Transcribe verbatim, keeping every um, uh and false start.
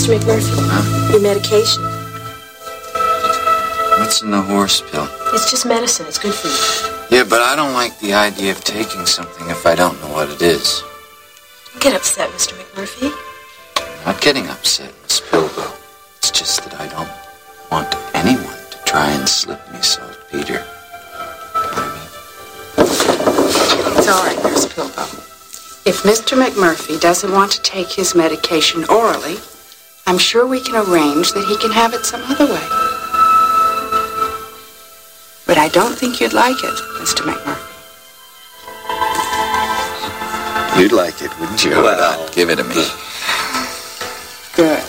Mister McMurphy. Huh? Your medication. What's in the horse pill? It's just medicine. It's good for you. Yeah, but I don't like the idea of taking something if I don't know what it is. Don't get upset, Mister McMurphy. I'm not getting upset, Miss Pilbo. It's just that I don't want anyone to try and slip me saltpeter. It's all right, Nurse Pilbo. If Mister McMurphy doesn't want to take his medication orally, I'm sure we can arrange that he can have it some other way. But I don't think you'd like it, Mister McMurphy. You'd like it, wouldn't you? Well, give it to me. Good.